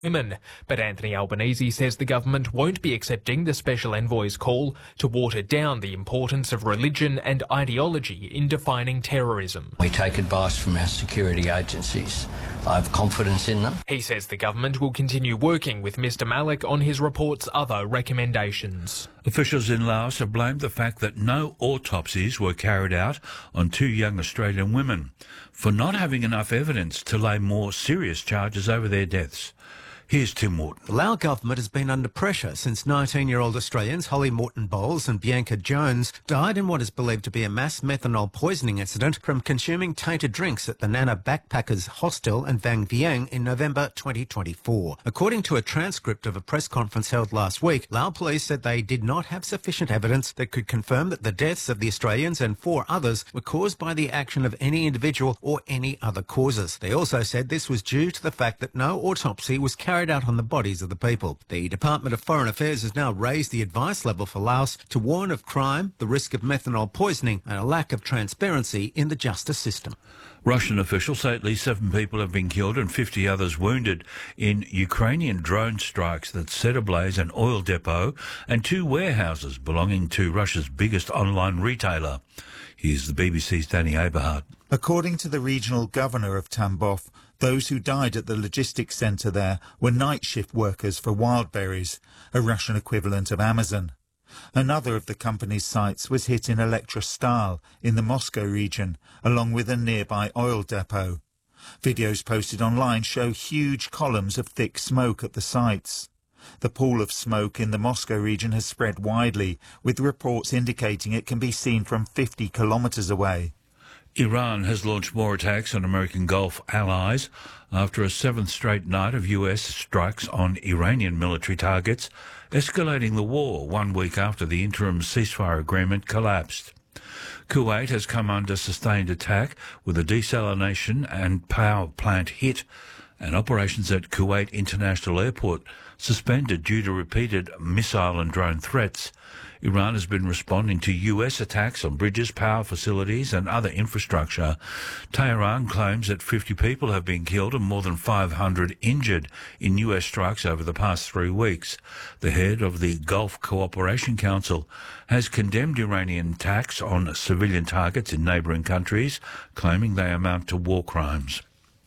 women. But Anthony Albanese says the government won't be accepting the special envoy's call to water down the importance of religion and ideology in defining terrorism. We take advice from our security agencies. I have confidence in them. He says the government will continue working with Mr Malik on his report's other recommendations. Officials in Laos have blamed the fact that no autopsies were carried out on 2 young Australian women for not having enough evidence to lay more serious charges over their deaths. Here's Tim Morton. The Lao government has been under pressure since 19-year-old Australians Holly Morton-Bowles and Bianca Jones died in what is believed to be a mass methanol poisoning incident from consuming tainted drinks at the Nana Backpackers Hostel in Vang Vieng in November 2024. According to a transcript of a press conference held last week, Lao police said they did not have sufficient evidence that could confirm that the deaths of the Australians and 4 others were caused by the action of any individual or any other causes. They also said this was due to the fact that no autopsy was carried out on the bodies of the people. The Department of Foreign Affairs has now raised the advice level for Laos to warn of crime, the risk of methanol poisoning and a lack of transparency in the justice system. Russian officials say at least 7 people have been killed and 50 others wounded in Ukrainian drone strikes that set ablaze an oil depot and 2 warehouses belonging to Russia's biggest online retailer. Here's the BBC's Danny Aberhart. According to the regional governor of Tambov, those who died at the logistics centre there were night shift workers for Wildberries, a Russian equivalent of Amazon. Another of the company's sites was hit in Elektrostal in the Moscow region, along with a nearby oil depot. Videos posted online show huge columns of thick smoke at the sites. The pool of smoke in the Moscow region has spread widely, with reports indicating it can be seen from 50 kilometres away. Iran has launched more attacks on American Gulf allies after a 7th straight night of US strikes on Iranian military targets, escalating the war 1 week after the interim ceasefire agreement collapsed. Kuwait has come under sustained attack with a desalination and power plant hit, and operations at Kuwait International Airport suspended due to repeated missile and drone threats. Iran has been responding to US attacks on bridges, power facilities and other infrastructure. Tehran claims that 50 people have been killed and more than 500 injured in US strikes over the past 3 weeks. The head of the Gulf Cooperation Council has condemned Iranian attacks on civilian targets in neighbouring countries, claiming they amount to war crimes.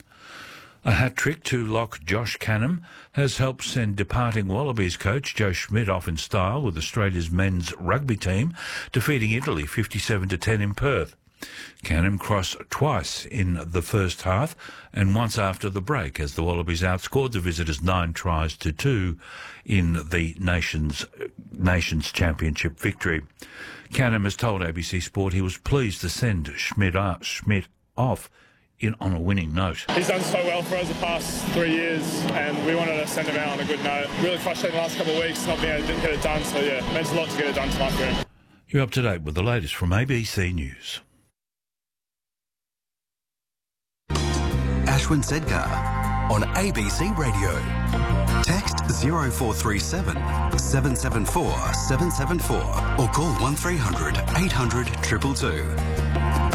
A hat-trick to lock Josh Canham has helped send departing Wallabies coach Joe Schmidt off in style with Australia's men's rugby team, defeating Italy 57-10 in Perth. Canham crossed twice in the first half and once after the break as the Wallabies outscored the visitors 9-2 in the Nations Championship victory. Canham has told ABC Sport he was pleased to send Schmidt off on a winning note. He's done so well for us the past 3 years and we wanted to send him out on a good note. Really frustrating the last couple of weeks not being able to get it done, so yeah, it means a lot to get it done tonight for him. You're up to date with the latest from ABC News. Ashwin Sedgar on ABC Radio. Text 0437 774 774 or call 1300 800 222.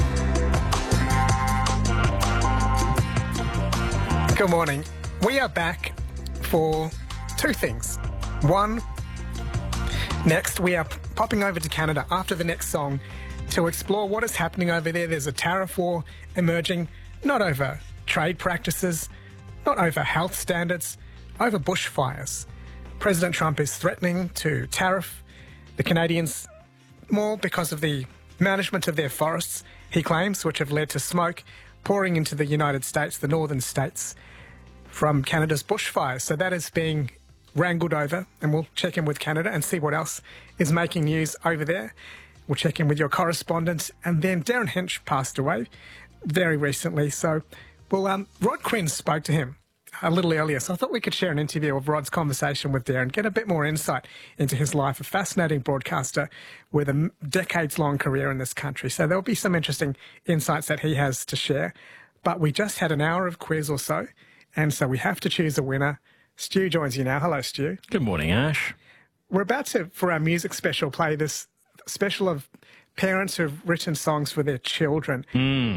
Good morning. We are back for 2 things. One, next we are popping over to Canada after the next song to explore what is happening over there. There's a tariff war emerging, not over trade practices, not over health standards, over bushfires. President Trump is threatening to tariff the Canadians more because of the management of their forests, he claims, which have led to smoke pouring into the United States, the northern states, from Canada's bushfires. So that is being wrangled over, and we'll check in with Canada and see what else is making news over there. We'll check in with your correspondent. And then Darren Hinch passed away very recently. So, well, Rod Quinn spoke to him a little earlier, so I thought we could share an interview of Rod's conversation with Darren, get a bit more insight into his life, a fascinating broadcaster with a decades-long career in this country. So there'll be some interesting insights that he has to share. But we just had an hour of quiz or so, and so we have to choose a winner. Stu joins you now. Hello, Stu. Good morning, Ash. We're about to, for our music special, play this special of parents who've written songs for their children.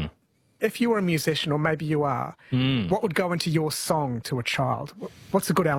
If you were a musician, or maybe you are, what would go into your song to a child? What's a good